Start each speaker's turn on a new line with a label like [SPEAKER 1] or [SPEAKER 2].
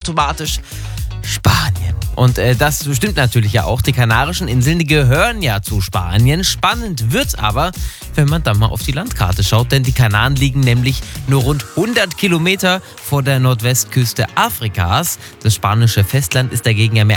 [SPEAKER 1] automatisch Spanien. Und das stimmt natürlich ja auch. Die Kanarischen Inseln, die gehören ja zu Spanien. Spannend wird's aber, wenn man dann mal auf die Landkarte schaut, denn die Kanaren liegen nämlich nur rund 100 Kilometer vor der Nordwestküste Afrikas. Das spanische Festland ist dagegen ja mehr